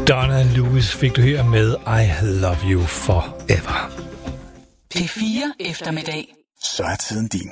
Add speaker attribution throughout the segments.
Speaker 1: Donna Lewis fik du her med I Love You Forever.
Speaker 2: P4 eftermiddag.
Speaker 3: Så er tiden din.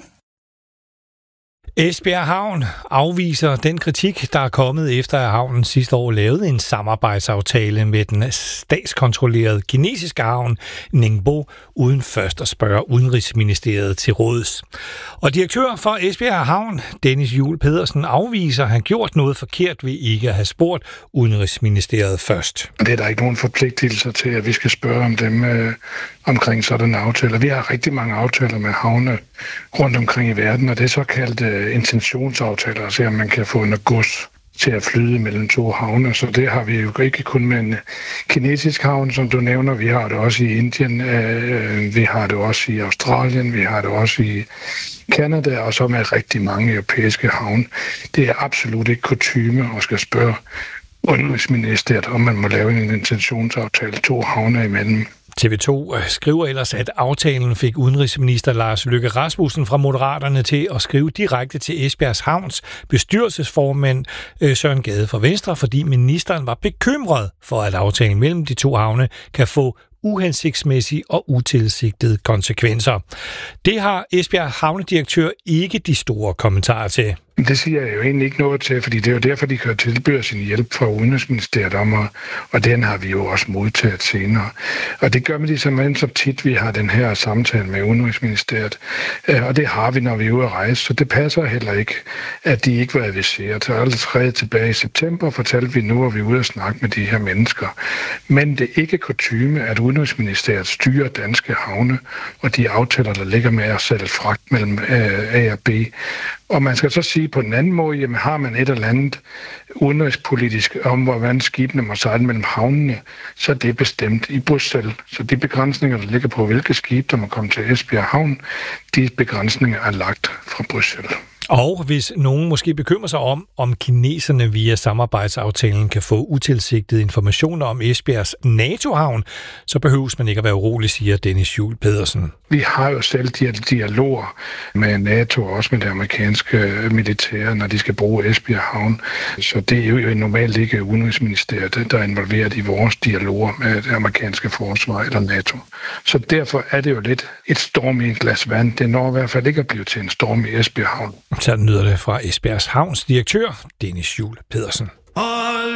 Speaker 1: Esbjerg Havn afviser den kritik, der er kommet efter, at havnen sidste år lavede en samarbejdsaftale med den statskontrollerede kinesiske havn Ningbo, uden først at spørge Udenrigsministeriet til råds. Og direktør for Esbjerg Havn, Dennis Juul Pedersen, afviser, at han gjort noget forkert ved ikke at have spurgt Udenrigsministeriet først.
Speaker 4: Det er der ikke nogen forpligtelser til, at vi skal spørge om dem omkring sådanne aftaler. Vi har rigtig mange aftaler med havne rundt omkring i verden, og det er såkaldte intentionsaftaler, altså at man kan få noget gods til at flyde mellem to havne. Så det har vi jo ikke kun med en kinesisk havn, som du nævner. Vi har det også i Indien, vi har det også i Australien, vi har det også i Canada, og så med rigtig mange europæiske havne. Det er absolut ikke kutyme at skal spørge Udenrigsministeriet, om man må lave en intentionsaftale to havne imellem.
Speaker 1: TV2 skriver ellers, at aftalen fik udenrigsminister Lars Løkke Rasmussen fra Moderaterne til at skrive direkte til Esbjergs Havns bestyrelsesformand Søren Gade fra Venstre, fordi ministeren var bekymret for, at aftalen mellem de to havne kan få uhensigtsmæssige og utilsigtede konsekvenser. Det har Esbjerg havnedirektør ikke de store kommentarer til.
Speaker 4: Det siger jeg jo egentlig ikke noget til, fordi det er jo derfor, de kan tilbyde sin hjælp fra Udenrigsministeriet om, og den har vi jo også modtaget senere. Og det gør vi ligesom så tit, vi har den her samtale med Udenrigsministeriet, og det har vi, når vi er ude at rejse, så det passer heller ikke, at de ikke var adviseret. Så allerede tilbage i september fortalte vi nu, at vi er ude at snakke med de her mennesker. Men det er ikke kutyme, at Udenrigsministeriet styrer danske havne, og de aftaler, der ligger med at sætte fragt mellem A og B. Og man skal så sige på den anden måde, jamen har man et eller andet udenrigspolitisk om, hvordan skibene må sejle mellem havnene, så er det bestemt i Bruxelles. Så de begrænsninger, der ligger på, hvilke skib, der må komme til Esbjerg Havn, de begrænsninger er lagt fra Bruxelles.
Speaker 1: Og hvis nogen måske bekymrer sig om kineserne via samarbejdsaftalen kan få utilsigtede informationer om Esbjergs NATO-havn, så behøves man ikke at være urolig, siger Dennis Juul Pedersen.
Speaker 4: Vi har jo selv dialoger med NATO og også med det amerikanske militære, når de skal bruge Esbjerg Havn. Så det er jo normalt ikke Udenrigsministeriet, der er involveret i vores dialoger med det amerikanske forsvar eller NATO. Så derfor er det jo lidt et storm i et glas vand. Det når i hvert fald ikke at blive til en storm i Esbjerg Havn.
Speaker 1: Så lyder det fra Esbjergs Havns direktør, Dennis Juul Pedersen.